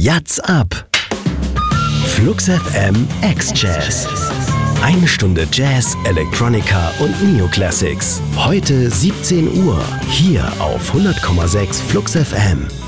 Jazz ab! Flux FM X-Jazz. Eine Stunde Jazz, Electronica und Neoclassics. Heute 17 Uhr, hier auf 100,6 Flux FM.